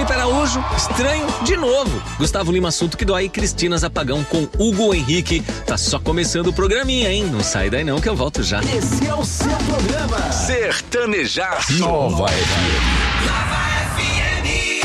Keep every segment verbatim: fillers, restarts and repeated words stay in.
Felipe Araújo, estranho de novo. Gustavo Lima, Assunto que Dói e Cristina Zapagão com Hugo Henrique. Tá só começando o programinha, hein? Não sai daí não que eu volto já. Esse é o seu programa. Sertanejar Nova F M. Nova F M.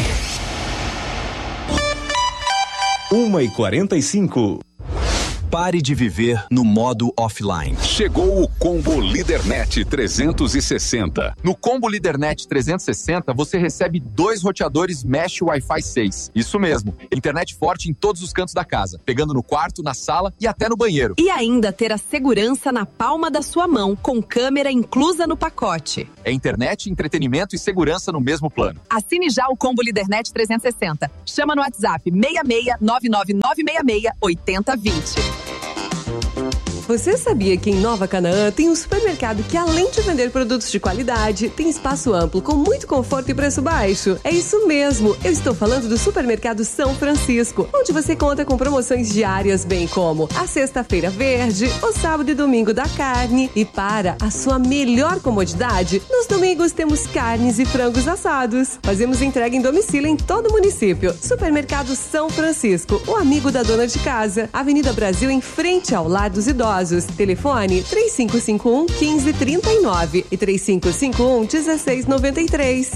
uma e quarenta e cinco. Pare de viver no modo offline. Chegou o Combo LíderNet trezentos e sessenta. No Combo LíderNet trezentos e sessenta, você recebe dois roteadores Mesh Wi-Fi seis. Isso mesmo, internet forte em todos os cantos da casa, pegando no quarto, na sala e até no banheiro. E ainda ter a segurança na palma da sua mão, com câmera inclusa no pacote. É internet, entretenimento e segurança no mesmo plano. Assine já o Combo LíderNet trezentos e sessenta. Chama no WhatsApp seis seis nove nove nove seis seis oito zero dois zero. Você sabia que em Nova Canaã tem um supermercado que, além de vender produtos de qualidade, tem espaço amplo com muito conforto e preço baixo? É isso mesmo, eu estou falando do Supermercado São Francisco, onde você conta com promoções diárias, bem como a Sexta-feira Verde, o Sábado e Domingo da Carne. E para a sua melhor comodidade, nos domingos temos carnes e frangos assados. Fazemos entrega em domicílio em todo o município. Supermercado São Francisco, o amigo da dona de casa. Avenida Brasil, em frente ao Lar dos Idosos. Telefone três cinco cinco um, um cinco três nove e três cinco cinco um, um seis nove três.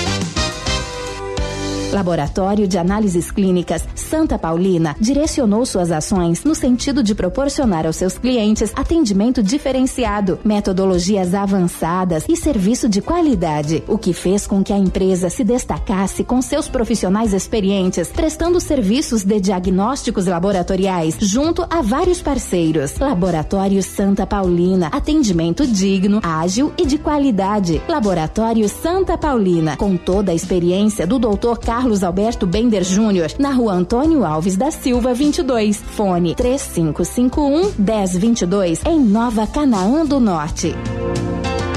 Laboratório de Análises Clínicas Santa Paulina direcionou suas ações no sentido de proporcionar aos seus clientes atendimento diferenciado, metodologias avançadas e serviço de qualidade, o que fez com que a empresa se destacasse com seus profissionais experientes, prestando serviços de diagnósticos laboratoriais junto a vários parceiros. Laboratório Santa Paulina, atendimento digno, ágil e de qualidade. Laboratório Santa Paulina, com toda a experiência do doutor Carlos Carlos Alberto Bender Júnior, na rua Antônio Alves da Silva, vinte e dois. Fone três cinco cinco um, um zero dois dois, em Nova Canaã do Norte.